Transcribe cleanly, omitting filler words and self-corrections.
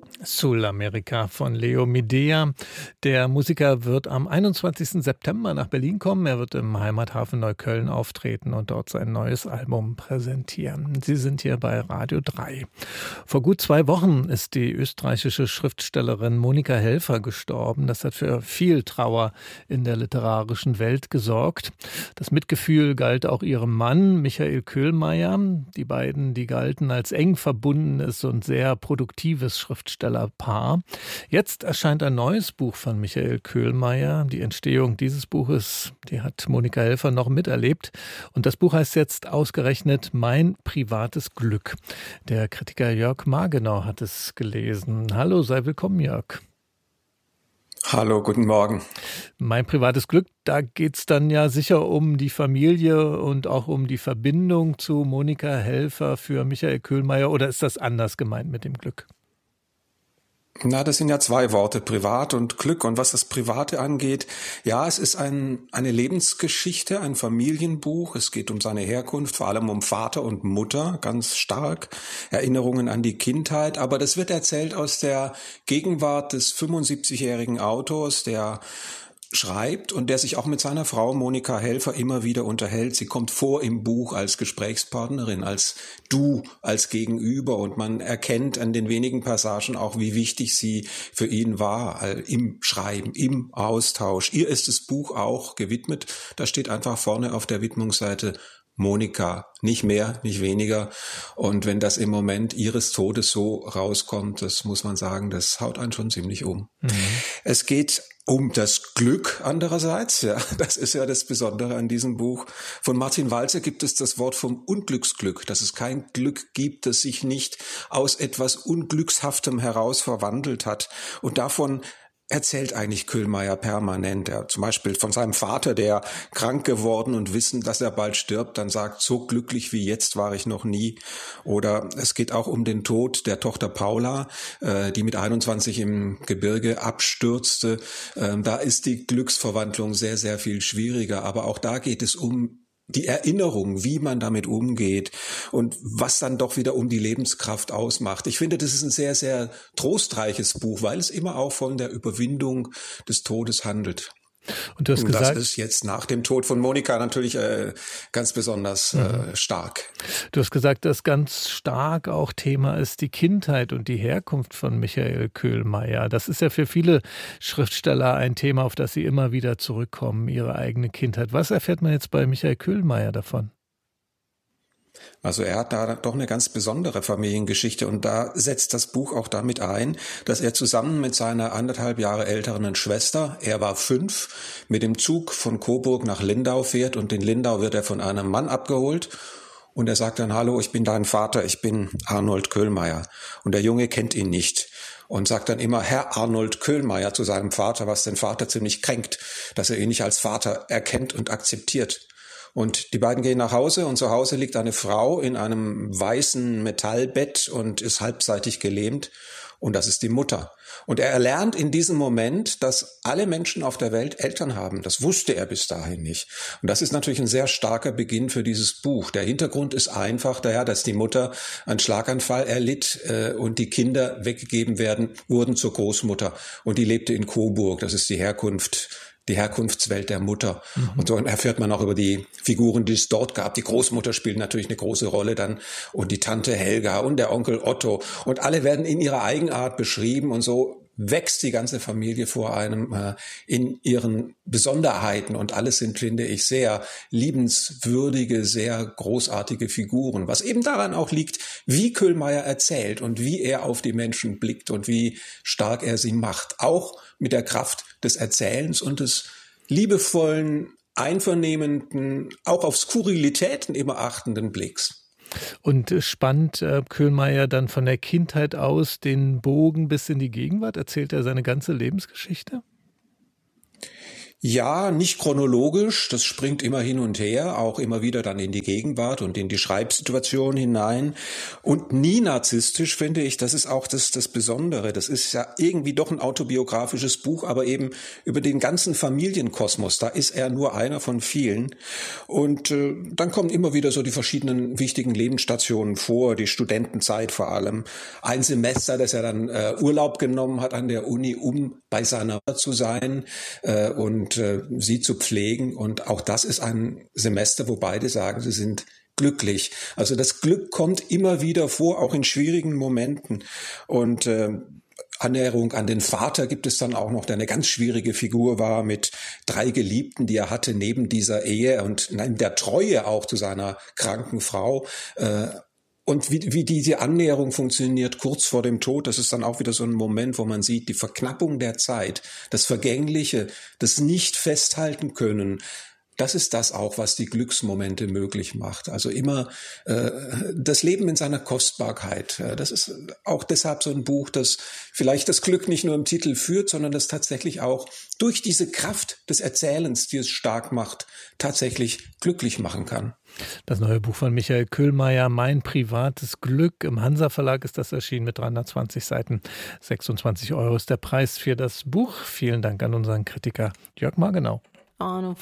Südamerika von Leo Medea. Der Musiker wird am 21. September nach Berlin kommen. Er wird im Heimathafen Neukölln auftreten und dort sein neues Album präsentieren. Sie sind hier bei Radio 3. Vor gut 2 Wochen ist die österreichische Schriftstellerin Monika Helfer gestorben. Das hat für viel Trauer in der literarischen Welt gesorgt. Das Mitgefühl galt auch ihrem Mann, Michael Köhlmeier. Die beiden, die galten als eng verbundenes und sehr produktives Schriftstellerpaar. Jetzt erscheint ein neues Buch von Michael Köhlmeier. Die Entstehung dieses Buches, die hat Monika Helfer noch miterlebt. Und das Buch heißt jetzt ausgerechnet Mein privates Glück. Der Kritiker Jörg Margenau hat es gelesen. Hallo, sei willkommen, Jörg. Hallo, guten Morgen. Mein privates Glück, da geht's dann ja sicher um die Familie und auch um die Verbindung zu Monika Helfer für Michael Köhlmeier. Oder ist das anders gemeint mit dem Glück? Na, das sind ja 2 Worte, privat und Glück. Und was das Private angeht, ja, es ist eine Lebensgeschichte, ein Familienbuch. Es geht um seine Herkunft, vor allem um Vater und Mutter, ganz stark. Erinnerungen an die Kindheit. Aber das wird erzählt aus der Gegenwart des 75-jährigen Autors, der schreibt und der sich auch mit seiner Frau Monika Helfer immer wieder unterhält. Sie kommt vor im Buch als Gesprächspartnerin, als Du, als Gegenüber, und man erkennt an den wenigen Passagen auch, wie wichtig sie für ihn war, im Schreiben, im Austausch. Ihr ist das Buch auch gewidmet. Da steht einfach vorne auf der Widmungsseite Monika, nicht mehr, nicht weniger. Und wenn das im Moment ihres Todes so rauskommt, das muss man sagen, das haut einen schon ziemlich um. Mhm. Es geht um das Glück andererseits, ja, das ist ja das Besondere an diesem Buch. Von Martin Walzer gibt es das Wort vom Unglücksglück, dass es kein Glück gibt, das sich nicht aus etwas Unglückshaftem heraus verwandelt hat. Und davon erzählt eigentlich Köhlmeier permanent. Er zum Beispiel von seinem Vater, der krank geworden und wissend, dass er bald stirbt, dann sagt, so glücklich wie jetzt war ich noch nie. Oder es geht auch um den Tod der Tochter Paula, die mit 21 im Gebirge abstürzte. Da ist die Glücksverwandlung sehr, sehr viel schwieriger. Aber auch da geht es um die Erinnerung, wie man damit umgeht und was dann doch wieder um die Lebenskraft ausmacht. Ich finde, das ist ein sehr, sehr trostreiches Buch, weil es immer auch von der Überwindung des Todes handelt. Und du hast gesagt, das ist jetzt nach dem Tod von Monika natürlich ganz besonders stark. Du hast gesagt, dass ganz stark auch Thema ist die Kindheit und die Herkunft von Michael Köhlmeier. Das ist ja für viele Schriftsteller ein Thema, auf das sie immer wieder zurückkommen, ihre eigene Kindheit. Was erfährt man jetzt bei Michael Köhlmeier davon? Also er hat da doch eine ganz besondere Familiengeschichte, und da setzt das Buch auch damit ein, dass er zusammen mit seiner 1,5 Jahre älteren Schwester, er war 5, mit dem Zug von Coburg nach Lindau fährt, und in Lindau wird er von einem Mann abgeholt. Und er sagt dann, hallo, ich bin dein Vater, ich bin Arnold Köhlmeier. Und der Junge kennt ihn nicht und sagt dann immer Herr Arnold Köhlmeier zu seinem Vater, was den Vater ziemlich kränkt, dass er ihn nicht als Vater erkennt und akzeptiert. Und die beiden gehen nach Hause, und zu Hause liegt eine Frau in einem weißen Metallbett und ist halbseitig gelähmt. Und das ist die Mutter. Und er erlernt in diesem Moment, dass alle Menschen auf der Welt Eltern haben. Das wusste er bis dahin nicht. Und das ist natürlich ein sehr starker Beginn für dieses Buch. Der Hintergrund ist einfach daher, dass die Mutter einen Schlaganfall erlitt und die Kinder weggegeben wurden zur Großmutter. Und die lebte in Coburg. Das ist die Herkunftswelt der Mutter. Und so erfährt man auch über die Figuren, die es dort gab. Die Großmutter spielt natürlich eine große Rolle dann, und die Tante Helga und der Onkel Otto. Und alle werden in ihrer Eigenart beschrieben, und so wächst die ganze Familie vor einem in ihren Besonderheiten. Und alles sind, finde ich, sehr liebenswürdige, sehr großartige Figuren. Was eben daran auch liegt, wie Köhlmeier erzählt und wie er auf die Menschen blickt und wie stark er sie macht. Auch mit der Kraft des Erzählens und des liebevollen, einvernehmenden, auch auf Skurrilitäten immer achtenden Blicks. Und spannt Köhlmeier dann von der Kindheit aus den Bogen bis in die Gegenwart? Erzählt er seine ganze Lebensgeschichte? Ja, nicht chronologisch, das springt immer hin und her, auch immer wieder dann in die Gegenwart und in die Schreibsituation hinein. Und nie narzisstisch, finde ich, das ist auch das Besondere. Das ist ja irgendwie doch ein autobiografisches Buch, aber eben über den ganzen Familienkosmos. Da ist er nur einer von vielen. Und dann kommen immer wieder so die verschiedenen wichtigen Lebensstationen vor, die Studentenzeit vor allem. Ein Semester, das er dann Urlaub genommen hat an der Uni, um bei seiner Mutter zu sein und sie zu pflegen. Und auch das ist ein Semester, wo beide sagen, sie sind glücklich. Also das Glück kommt immer wieder vor, auch in schwierigen Momenten. Und Annäherung an den Vater gibt es dann auch noch, der eine ganz schwierige Figur war mit 3 Geliebten, die er hatte neben dieser Ehe und neben der Treue auch zu seiner kranken Frau. Und wie diese Annäherung funktioniert kurz vor dem Tod, das ist dann auch wieder so ein Moment, wo man sieht, die Verknappung der Zeit, das Vergängliche, das Nicht-Festhalten können, das ist das auch, was die Glücksmomente möglich macht. Also immer das Leben in seiner Kostbarkeit. Das ist auch deshalb so ein Buch, das vielleicht das Glück nicht nur im Titel führt, sondern das tatsächlich auch durch diese Kraft des Erzählens, die es stark macht, tatsächlich glücklich machen kann. Das neue Buch von Michael Köhlmeier, Mein privates Glück. Im Hansa Verlag ist das erschienen mit 320 Seiten. 26 € ist der Preis für das Buch. Vielen Dank an unseren Kritiker Jörg Margenau.